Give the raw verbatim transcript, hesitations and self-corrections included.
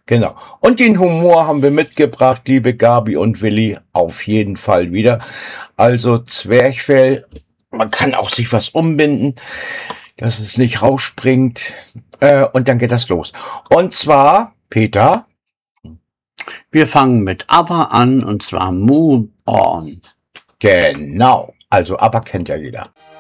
Genau. Und den Humor haben wir mitgebracht, liebe Gabi und Willi, auf jeden Fall wieder. Also Zwerchfell, man kann auch sich was umbinden, dass es nicht rausspringt. Äh, und dann geht das los. Und zwar, Peter, wir fangen mit ABBA an, und zwar Move On. Genau. Also ABBA kennt ja jeder.